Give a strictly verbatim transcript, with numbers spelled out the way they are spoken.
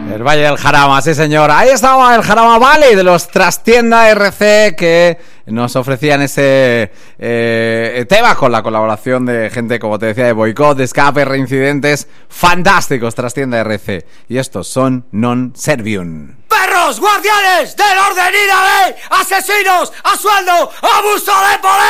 El Valle del Jarama, sí señor. Ahí estaba el Jarama Valley de los Trastienda R C, que nos ofrecían ese eh, tema con la colaboración de gente, como te decía, de Boicot, de Escape, Reincidentes. Fantásticos, Trastienda R C. Y estos son Non Servium. ¡Perros guardianes del orden y la ley! ¡Asesinos a sueldo! ¡Abuso de poder!